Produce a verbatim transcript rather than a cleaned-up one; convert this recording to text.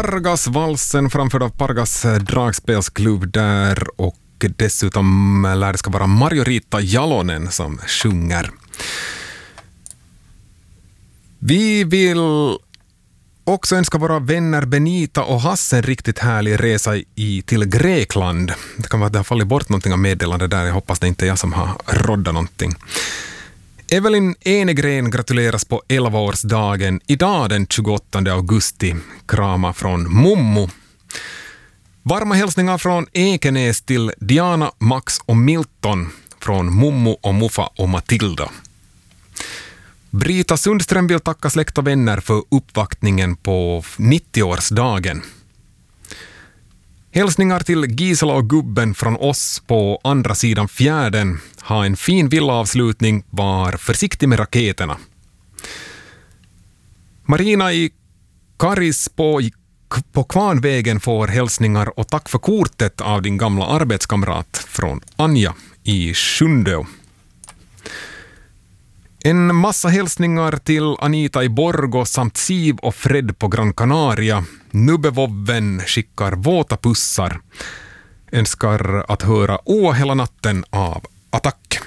Pargasvalsen framförd av Pargas dragspelsklubb där, och dessutom lär det ska vara Margarita Jalonen som sjunger. Vi vill också önska våra vänner Benita och Hasse en riktigt härlig resa i, till Grekland. Det kan vara att det har fallit bort någonting av meddelande där. Jag hoppas det inte är jag som har roddat någonting. Evelyn Enegren gratuleras på elvaårsdagen idag den tjugoåttonde augusti. Krama från Mommo. Varma hälsningar från Ekenäs till Diana, Max och Milton från Mommo och Muffa och Matilda. Brita Sundström vill tacka släkt och vänner för uppvaktningen på nittioårsdagen. Hälsningar till Gisela och gubben från oss på andra sidan fjärden. Ha en fin villavslutning, var försiktig med raketerna. Marina i Karis på, på Kvarnvägen får hälsningar och tack för kortet av din gamla arbetskamrat från Anja i Sjundeå. En massa hälsningar till Anita i Borgå samt Siv och Fred på Gran Canaria. Nubbevovven skickar våta pussar. Önskar att höra Åh hela natten av Attack.